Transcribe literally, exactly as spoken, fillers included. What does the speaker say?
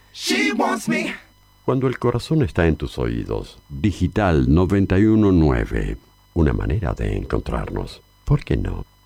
She wants me. Cuando el corazón está en tus oídos, Digital noventa y uno punto nueve. Una manera de encontrarnos. ¿Por qué no?